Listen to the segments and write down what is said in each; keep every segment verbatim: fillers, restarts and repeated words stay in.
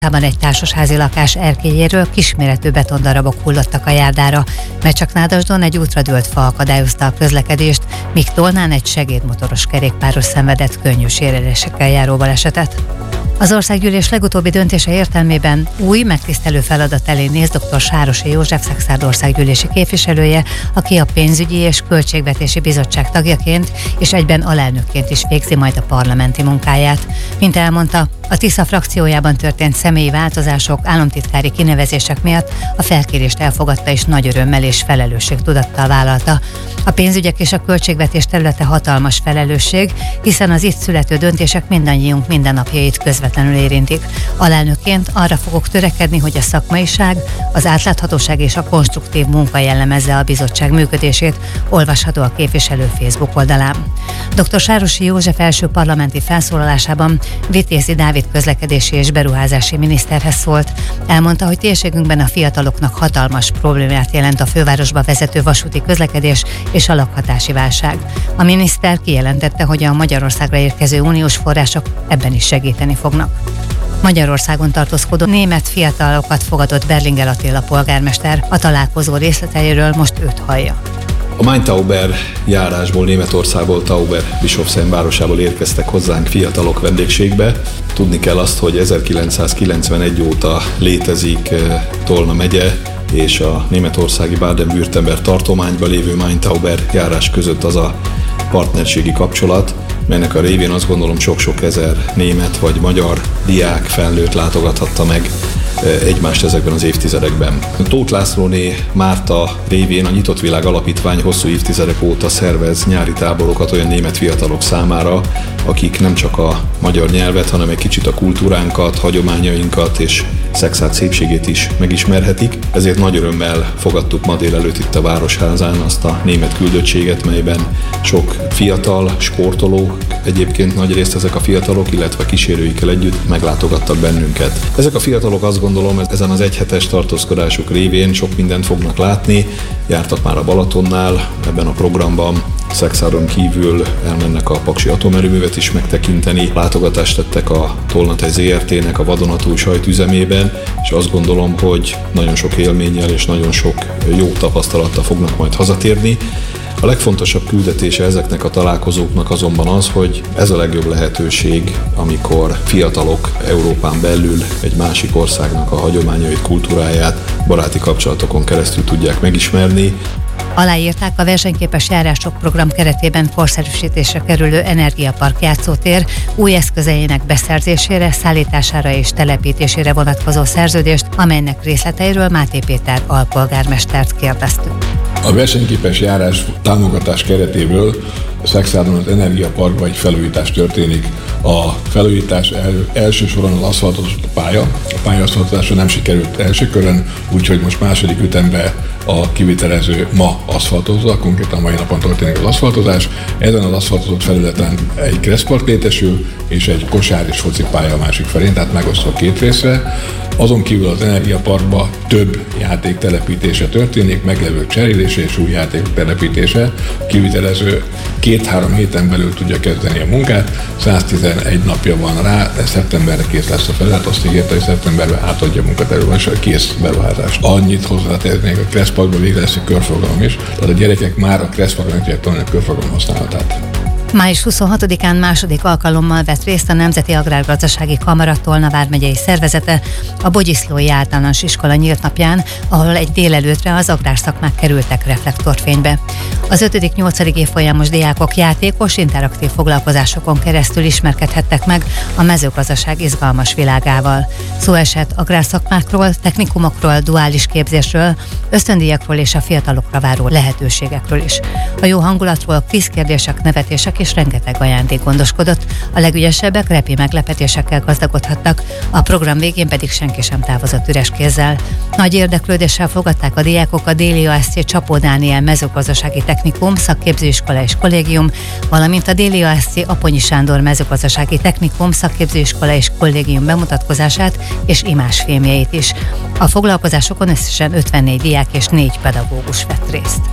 Tában egy társasházi lakás erkélyéről kisméretű betondarabok hullottak a járdára, mert csak Nádasdon egy útra dőlt fa akadályozta a közlekedést, míg Tolnán egy segédmotoros kerékpáros szenvedett könnyű sérülésekkel járó balesetet. Az országgyűlés legutóbbi döntése értelmében új, megtisztelő feladat elé néz dr. Sárosi József Szekszárd országgyűlési képviselője, aki a pénzügyi és költségvetési bizottság tagjaként és egyben alelnökként is végzi majd a parlamenti munkáját. Mint elmondta, a Tisza frakciójában történt személyi változások, államtitkári kinevezések miatt a felkérést elfogadta és nagy örömmel és felelősségtudattal vállalta. A pénzügyek és a költségvetés területe hatalmas felelősség, hiszen az itt születő döntések mindannyiunk mindennapjait közvetlenül érintik. Alelnökként arra fogok törekedni, hogy a szakmaiság, az átláthatóság és a konstruktív munka jellemezze a bizottság működését, olvasható a képviselő Facebook oldalán. dr. Sárosi József első parlamenti felszólalásában Vitézi Dávid közlekedési és beruházási miniszterhez szólt. Elmondta, hogy térségünkben a fiataloknak hatalmas problémát jelent a fővárosba vezető vasúti közlekedés és a lakhatási válság. A miniszter kijelentette, hogy a Magyarországra érkező uniós források ebben is segíteni fognak. Magyarországon tartózkodó német fiatalokat fogadott Berlinger Attila polgármester. A találkozó részleteiről most őt hallja. A Main-Tauber járásból, Németországból, Tauber-Bischofsheim városából érkeztek hozzánk fiatalok vendégségbe. Tudni kell azt, hogy ezerkilencszázkilencvenegy óta létezik Tolna megye és a németországi Baden-Württemberg tartományban lévő Main-Tauber járás között az a partnerségi kapcsolat, melynek a révén azt gondolom sok-sok ezer német vagy magyar diák, felnőtt látogathatta meg egymást ezekben az évtizedekben. Tóth Lászlóné Márta révén a Nyitott Világ Alapítvány hosszú évtizedek óta szervez nyári táborokat olyan német fiatalok számára, akik nem csak a magyar nyelvet, hanem egy kicsit a kultúránkat, hagyományainkat és Szekszárd szépségét is megismerhetik. Ezért nagy örömmel fogadtuk ma délelőtt itt a Városházán azt a német küldöttséget, melyben sok fiatal, sportoló, egyébként nagy részt ezek a fiatalok, illetve kísérőikkel együtt meglátogattak bennünket. Ezek a fiatalok azt gondolom, ezen az egyhetes tartózkodásuk révén sok mindent fognak látni, jártak már a Balatonnál, ebben a programban Szekszárdon kívül elmennek a Paksi atomerőművet is megtekinteni, látogatást tettek a Tolnatej zé er té-nek a vadonatúj sajtüzemében, és azt gondolom, hogy nagyon sok élménnyel és nagyon sok jó tapasztalattal fognak majd hazatérni. A legfontosabb küldetése ezeknek a találkozóknak azonban az, hogy ez a legjobb lehetőség, amikor fiatalok Európán belül egy másik országnak a hagyományait, kultúráját baráti kapcsolatokon keresztül tudják megismerni. Aláírták a versenyképes járások program keretében korszerűsítésre kerülő energiapark játszótér új eszközeinek beszerzésére, szállítására és telepítésére vonatkozó szerződést, amelynek részleteiről Máté Péter alpolgármestert kérdeztük. A versenyképes járás támogatás keretéből Szekszárdon az energiaparkban egy felújítás történik. A felújítás el, elsősorban az aszfaltozott pálya. A pályaszfaltozásra nem sikerült első körön, úgyhogy most második ütemben a kivitelező ma aszfaltozza, konkrétan mai napon történik az aszfaltozás. Ezen az aszfaltozott felületen egy kresszpark létesül, és egy kosár és focipálya a másik felén, tehát megosztva két részre. Azon kívül az energiaparkban több játék telepítése történik, meglevő cserélése és új játék telepítése. A kivitelező két-három héten belül tudja kezdeni a munkát, száztizenegy napja van rá, de szeptemberre kész lesz a felület, azt ígérte, hogy szeptemberben átadja a munkaterületen, és a kész beruházást. Annyit hozzátennék, a kresszparkban végre lesz egy körforgalom is, tehát a gyerekek már a kresszparkban meg tudják tanulni a körforgalom használatát. május huszonhatodikán második alkalommal vett részt a Nemzeti Agrárgazdasági Kamara Tolna vármegyei szervezete a Bogyiszlói Általános Iskola nyílt napján, ahol egy délelőtre az agrárszakmák kerültek reflektorfénybe. Az ötödik-nyolcadik évfolyamos diákok játékos, interaktív foglalkozásokon keresztül ismerkedhettek meg a mezőgazdaság izgalmas világával. Szó esett agrárszakmákról, technikumokról, duális képzésről, ösztöndíjakról és a fiatalokra váró lehetőségekről is. A jó hangulatról kvízkérdések, nevetések és rengeteg ajándék gondoskodott, a legügyesebbek repi meglepetésekkel gazdagodhattak, a program végén pedig senki sem távozott üres kézzel. Nagy érdeklődéssel fogadták a diákok a Déli o es cé Csapó Dániel mezőgazdasági technikum, szakképzőiskola és kollégium, valamint a Déli o es cé Aponyi Sándor mezőgazdasági technikum, szakképzőiskola és kollégium bemutatkozását és imásfilmjeit is. A foglalkozásokon összesen ötvennégy diák és négy pedagógus vett részt.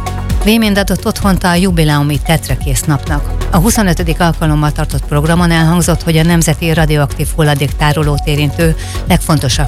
Véménd adott otthont a jubileumi tetrekész napnak. A huszonötödik alkalommal tartott programon elhangzott, hogy a nemzeti radioaktív hulladéktárolót érintő legfontosabb